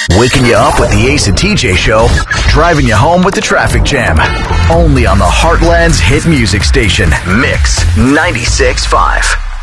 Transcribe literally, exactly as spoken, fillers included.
Waking you up with the Ace and T J Show, driving you home with the traffic jam. Only on the Heartland's hit music station, Mix ninety-six point five.